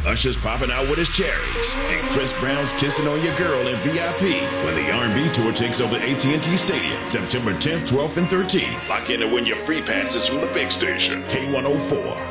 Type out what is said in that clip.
Usher's popping out with his cherries, and Chris Brown's kissing on your girl in VIP when the R&B tour takes over AT&T Stadium September 10th, 12th, and 13th. Lock in and win your free passes from the big station, K104.